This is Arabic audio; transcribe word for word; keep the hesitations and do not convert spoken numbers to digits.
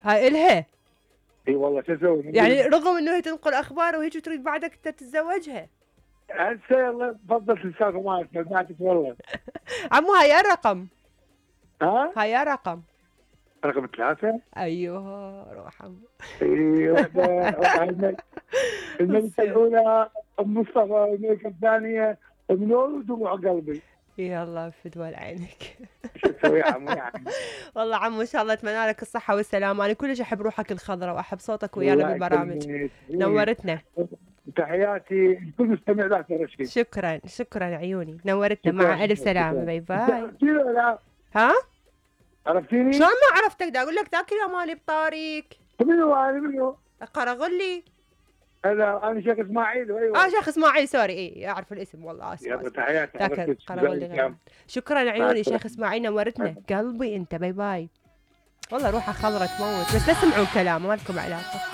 هاي إلها. اي والله شو اسوي؟ يعني رغم انه هي تنقل اخبار وهيك تريد بعدك انت تتزوجها. هسه الله تفضل تنساك وما سمعتك والله. عمو هاي الرقم. ها؟ هاي الرقم. رقم ثلاثة؟ ايوه روح عمو. اي وحده الملكة الأولى أم مصطفى، والملكة الثانية أم نور ودموع قلبي. يلا فدوى عينك. شو تسوي يا عمو يعني؟ والله عمو ان شاء الله اتمنى لك الصحة والسلامة، انا كلش احب روحك الخضراء واحب صوتك ويانا بالبرامج. نورتنا. تحياتي لكل مستمع ذات الرشيد. شكرا شكرا عيوني، نورتنا. مع الف سلامة. باي باي. عرفتيني ولا؟ ها؟ عرفتيني؟ شلون ما عرفتك؟ دا اقول لك ذاك اليوم مالي بطاريق. منو انا منو؟ قرغلي. انا انا شيخ اسماعيل. ايوه اه شيخ اسماعيل سوري. اي اعرف الاسم والله اسف. يلا تحياتي. ذاك قرغلي. شكرا عيوني شيخ اسماعيل، نورتنا قلبي انت. باي باي. والله روحه خضرة تموت، بس لا تسمعون كلام ما لكم علاقة.